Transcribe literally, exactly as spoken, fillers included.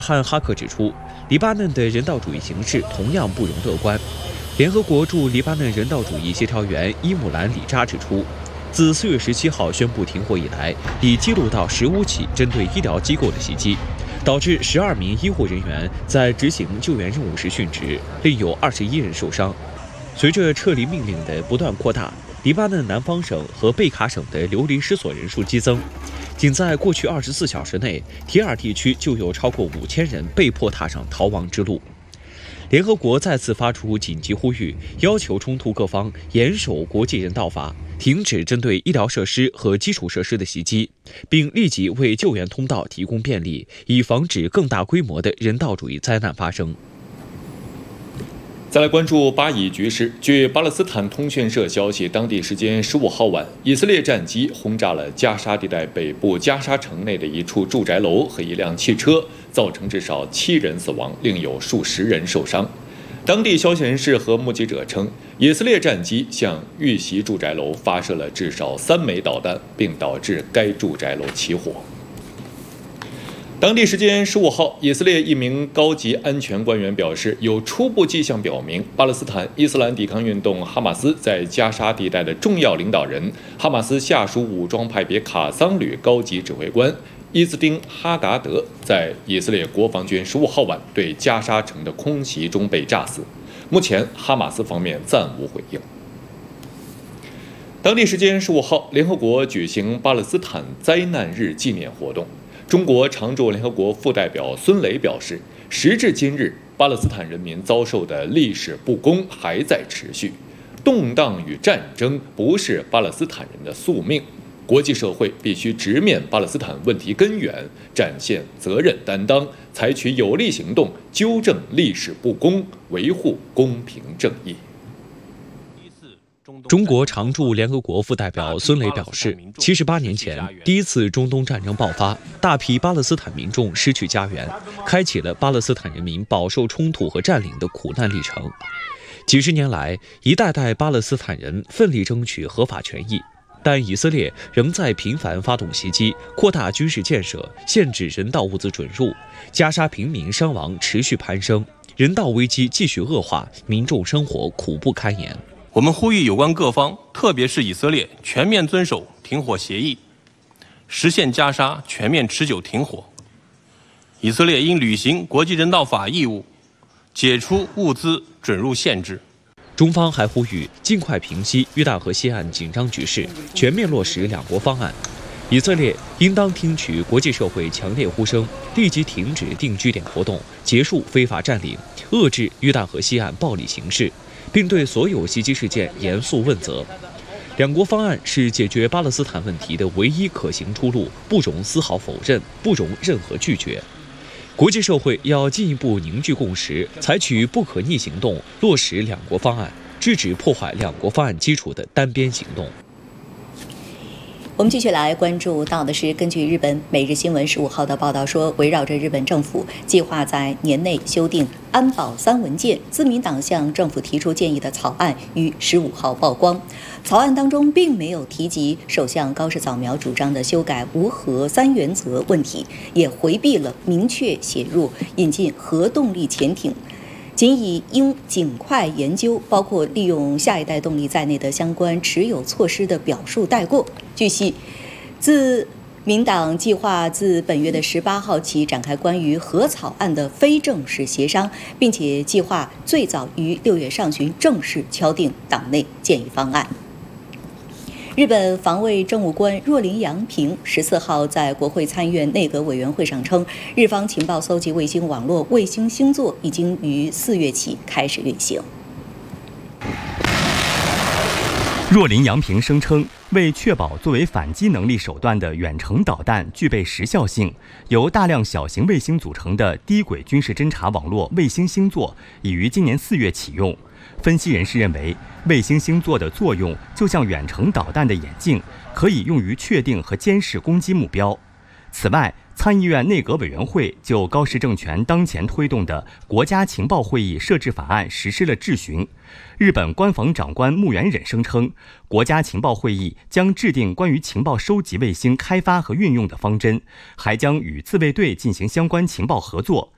汉哈克指出，黎巴嫩的人道主义形势同样不容乐观。联合国驻黎巴嫩人道主义协调员伊姆兰·里扎指出，自四月十七号宣布停火以来，已记录到十五起针对医疗机构的袭击，导致十二名医护人员在执行救援任务时殉职，另有二十一人受伤。随着撤离命令的不断扩大，黎巴嫩南方省和贝卡省的流离失所人数激增。仅在过去二十四小时内，提尔地区就有超过五千人被迫踏上逃亡之路。联合国再次发出紧急呼吁，要求冲突各方严守国际人道法，停止针对医疗设施和基础设施的袭击，并立即为救援通道提供便利，以防止更大规模的人道主义灾难发生。 再来关注巴以局势。据巴勒斯坦通讯社消息，当地时间十五号晚，以色列战机轰炸了加沙地带北部加沙城内的一处住宅楼和一辆汽车，造成至少七人死亡，另有数十人受伤。当地消息人士和目击者称，以色列战机向遇袭住宅楼发射了至少三枚导弹，并导致该住宅楼起火。当地时间十五号，以色列一名高级安全官员表示，有初步迹象表明，巴勒斯坦伊斯兰抵抗运动哈马斯在加沙地带的重要领导人、哈马斯下属武装派别卡桑旅高级指挥官伊兹丁·哈达德在以色列国防军十五号晚对加沙城的空袭中被炸死。目前，哈马斯方面暂无回应。当地时间十五号，联合国举行巴勒斯坦灾难日纪念活动。中国常驻联合国副代表孙磊表示，时至今日，巴勒斯坦人民遭受的历史不公还在持续，动荡与战争不是巴勒斯坦人的宿命，国际社会必须直面巴勒斯坦问题根源，展现责任担当，采取有力行动，纠正历史不公，维护公平正义。 中国常驻联合国副代表孙磊表示，七十八年前，第一次中东战争爆发，大批巴勒斯坦民众失去家园，开启了巴勒斯坦人民饱受冲突和占领的苦难历程。几十年来，一代代巴勒斯坦人奋力争取合法权益，但以色列仍在频繁发动袭击，扩大军事建设，限制人道物资准入，加沙平民伤亡持续攀升，人道危机继续恶化，民众生活苦不堪言。 我们呼吁有关各方，特别是以色列，全面遵守停火协议，实现加沙全面持久停火。以色列应履行国际人道法义务，解除物资准入限制。 中方还呼吁尽快平息约旦河西岸紧张局势，全面落实两国方案。以色列应当听取国际社会强烈呼声，立即停止定居点活动，结束非法占领，遏制约旦河西岸暴力形势，并对所有袭击事件严肃问责。两国方案是解决巴勒斯坦问题的唯一可行出路，不容丝毫否认，不容任何拒绝。国际社会要进一步凝聚共识，采取不可逆行动，落实两国方案，制止破坏两国方案基础的单边行动。 我们继续来关注到的是，根据日本每日新闻十五号的报道说，围绕着日本政府计划在年内修订安保三文件，自民党向政府提出建议的草案于十五号曝光。草案当中并没有提及首相高市早苗主张的修改无核三原则问题，也回避了明确写入引进核动力潜艇，仅以应尽快研究包括利用下一代动力在内的相关持有措施的表述带过。据悉，自民党计划自本月的十八号起展开关于核草案的非正式协商，并且计划最早于六月上旬正式敲定党内建议方案。日本防卫政务官若林洋平十四号在国会参院内阁委员会上称，日方情报搜集卫星网络卫星星座已经于四月起开始运行。 若林洋平声称，为确保作为反击能力手段的远程导弹具备时效性，由大量小型卫星组成的低轨军事侦察网络卫星星座已于今年四月启用。分析人士认为，卫星星座的作用就像远程导弹的眼镜，可以用于确定和监视攻击目标。此外，参议院内阁委员会就高市政权当前推动的国家情报会议设置法案实施了质询。日本官房长官木原忍声称，国家情报会议将制定关于情报收集卫星开发和运用的方针，还将与自卫队进行相关情报合作。